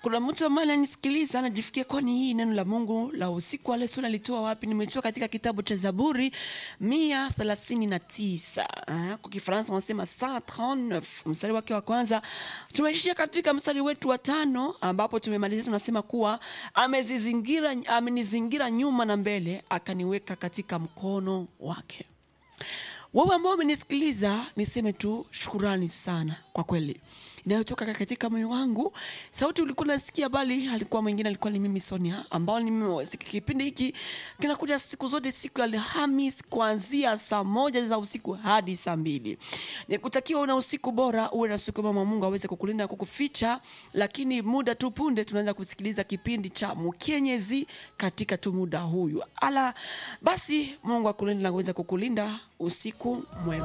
Kuna mtu ambaye ananisikiliza anajifikia kwani hii neno la Mungu la usiku wa leo nalitoa wapi? Nimetoa katika kitabu cha Zaburi 139. Kwa Kifaransa wanasema 139 mstari wake wa kwanza. Tumeishia katika mstari wetu wa 5 ambapo tumemalizia tunasema kuwa amenizingira nyuma na mbele akaniweka katika mkono wake. Wewe ambao umenisikiliza niseme tu shukrani sana kwa kweli. Inayotoka katika moyo wangu, sauti ulikuwa unasikia bali alikuwa mwingine, alikuwa ni mimi Sonia, ambao nimesikia kipindi hiki kinakuja siku zote siku ya Alhamisi kuanzia saa 1 za usiku hadi saa 2. Nikutakia una usiku bora, uwe na siku mama Mungu aweze kukulinda kukuficha, lakini muda tu punde tunaanza kusikiliza kipindi cha Mkenyezi katika tu muda huyu. Basi Mungu akulinde na aweze kukulinda usiku mwema.